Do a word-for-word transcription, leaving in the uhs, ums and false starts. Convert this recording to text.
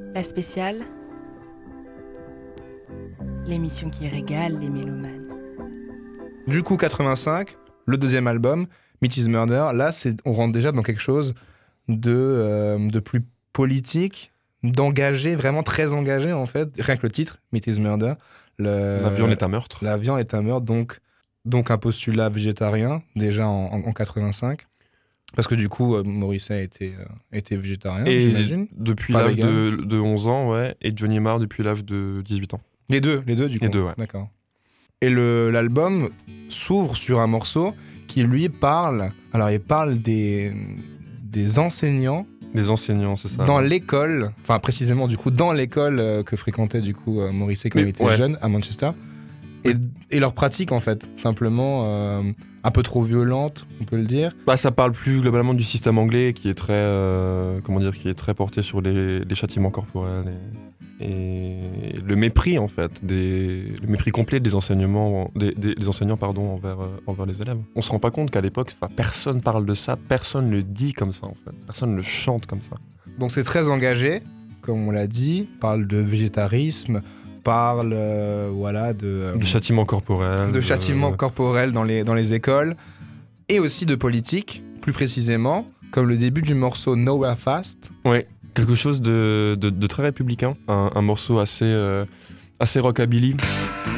La spéciale, l'émission qui régale les mélomanes. Du coup, quatre-vingt-cinq, le deuxième album, Meat is Murder, là, c'est, on rentre déjà dans quelque chose de, euh, de plus politique, d'engagé, vraiment très engagé en fait. Rien que le titre, Meat is Murder. Le, La viande est un meurtre. La viande est un meurtre, donc, donc un postulat végétarien, déjà en, en, en quatre-vingt-cinq. Parce que du coup, euh, Morrissey était, euh, était végétarien, Et j'imagine. depuis Pas l'âge vegan. de, de onze ans, ouais, et Johnny Marr depuis l'âge de dix-huit ans. Les deux, les deux du coup. Les deux, ouais. D'accord. Et le, l'album s'ouvre sur un morceau qui lui parle. Alors, il parle des, des enseignants. Les enseignants, c'est ça. Dans ouais. l'école, enfin précisément du coup dans l'école euh, que fréquentait du coup euh, Morrissey quand Mais, il était ouais. jeune à Manchester. Et, et leur pratique en fait, simplement euh, un peu trop violente, on peut le dire. Bah, ça parle plus globalement du système anglais qui est très, euh, comment dire, qui est très porté sur les, les châtiments corporels et, et le mépris en fait, des, le mépris complet des enseignements, des, des, des enseignants pardon envers, euh, envers les élèves. On se rend pas compte qu'à l'époque, personne parle de ça, personne le dit comme ça en fait, personne le chante comme ça. Donc c'est très engagé, comme on l'a dit, parle de végétarisme, parle euh, voilà de euh, De châtiments corporels. de châtiments euh, corporels dans les dans les écoles et aussi de politique, plus précisément, comme le début du morceau Nowhere Fast. Ouais, quelque chose de, de, de très républicain, un, un morceau assez, euh, assez rockabilly.